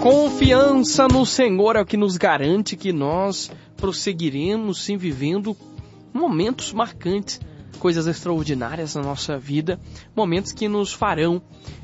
Confiança no Senhor é o que nos garante que nós prosseguiremos sim vivendo momentos marcantes, coisas extraordinárias na nossa vida, momentos que nos farão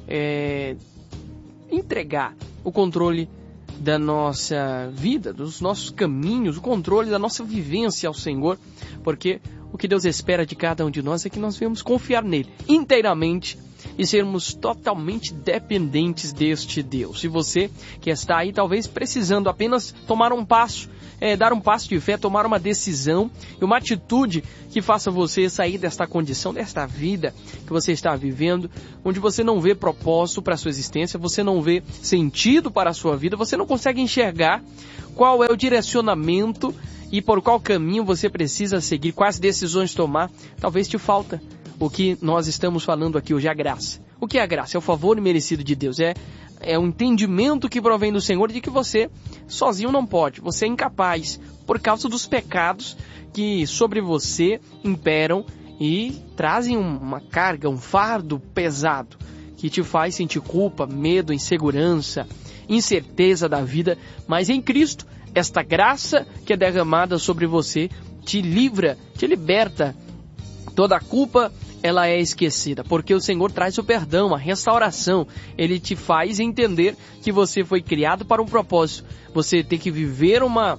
entregar o controle da nossa vida, dos nossos caminhos, o controle da nossa vivência ao Senhor, porque o que Deus espera de cada um de nós é que nós venhamos confiar nele inteiramente e sermos totalmente dependentes deste Deus. Se você que está aí talvez precisando apenas tomar um passo, dar um passo de fé, tomar uma decisão e uma atitude que faça você sair desta condição, desta vida que você está vivendo, onde você não vê propósito para a sua existência, você não vê sentido para a sua vida, você não consegue enxergar qual é o direcionamento e por qual caminho você precisa seguir, quais decisões tomar. Talvez te falta o que nós estamos falando aqui hoje, a graça. O que é a graça? É o favor imerecido de Deus, é o entendimento que provém do Senhor de que você sozinho não pode, você é incapaz, por causa dos pecados que sobre você imperam e trazem uma carga, um fardo pesado, que te faz sentir culpa, medo, insegurança, incerteza da vida, mas em Cristo, esta graça que é derramada sobre você te livra, te liberta. Toda a culpa, ela é esquecida, porque o Senhor traz o perdão, a restauração. Ele te faz entender que você foi criado para um propósito. Você tem que viver uma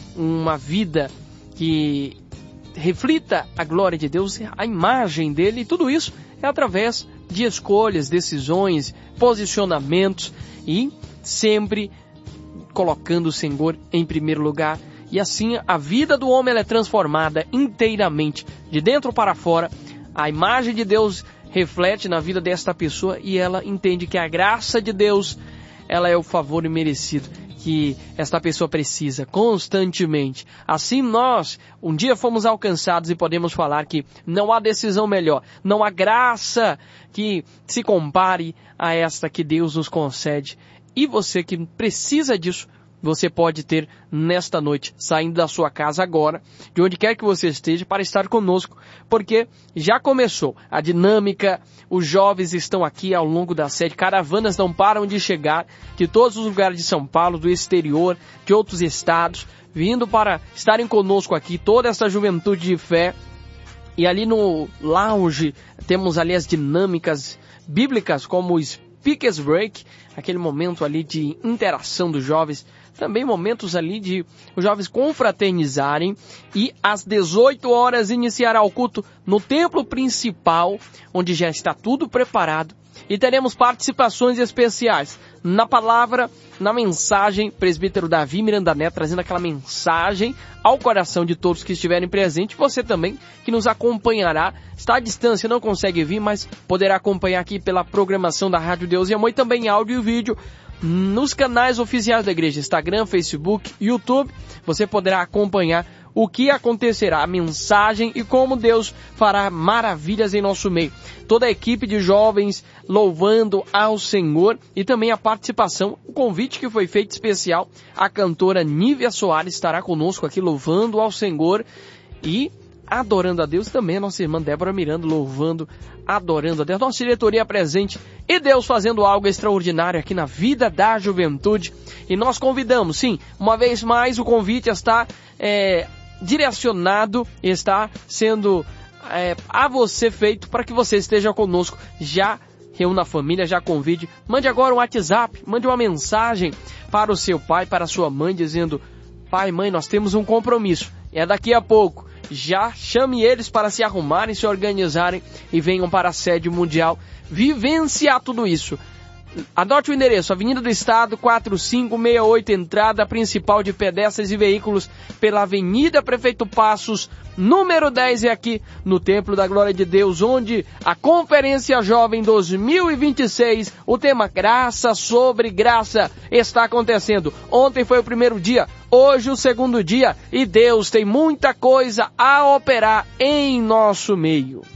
vida que reflita a glória de Deus, a imagem dele, e tudo isso é através de escolhas, decisões, posicionamentos e sempre colocando o Senhor em primeiro lugar. E assim a vida do homem ela é transformada inteiramente, de dentro para fora. A imagem de Deus reflete na vida desta pessoa e ela entende que a graça de Deus ela é o favor imerecido que esta pessoa precisa constantemente. Assim nós um dia fomos alcançados e podemos falar que não há decisão melhor, não há graça que se compare a esta que Deus nos concede. E você que precisa disso, você pode ter nesta noite, saindo da sua casa agora, de onde quer que você esteja, para estar conosco, porque já começou a dinâmica, os jovens estão aqui ao longo da sede, caravanas não param de chegar, de todos os lugares de São Paulo, do exterior, de outros estados, vindo para estarem conosco aqui, toda essa juventude de fé. E ali no lounge, temos ali as dinâmicas bíblicas, como o Speakers Break, aquele momento ali de interação dos jovens, também momentos ali de os jovens confraternizarem, e às 18 horas iniciará o culto no templo principal, onde já está tudo preparado, e teremos participações especiais na palavra, na mensagem, presbítero Davi Miranda Neto trazendo aquela mensagem ao coração de todos que estiverem presentes. Você também que nos acompanhará, está à distância, não consegue vir, mas poderá acompanhar aqui pela programação da Rádio Deus e Amor, e também áudio e vídeo nos canais oficiais da igreja, Instagram, Facebook, YouTube. Você poderá acompanhar o que acontecerá, a mensagem e como Deus fará maravilhas em nosso meio. Toda a equipe de jovens louvando ao Senhor e também a participação, o convite que foi feito especial, a cantora Nívia Soares estará conosco aqui louvando ao Senhor e adorando a Deus, também a nossa irmã Débora Miranda louvando, adorando a Deus, nossa diretoria presente e Deus fazendo algo extraordinário aqui na vida da juventude. E nós convidamos, sim, uma vez mais o convite está direcionado, está sendo a você feito para que você esteja conosco. Já reúna a família, já convide, mande agora um WhatsApp, mande uma mensagem para o seu pai, para a sua mãe, dizendo: pai, mãe, nós temos um compromisso, é daqui a pouco. Já chame eles para se arrumarem, se organizarem e venham para a sede mundial vivenciar tudo isso. Adote o endereço: Avenida do Estado 4568, entrada principal de pedestres e veículos pela Avenida Prefeito Passos, número 10, é aqui no Templo da Glória de Deus, onde a Conferência Jovem 2026, o tema Graça sobre Graça, está acontecendo. Ontem foi o primeiro dia, hoje o segundo dia, e Deus tem muita coisa a operar em nosso meio.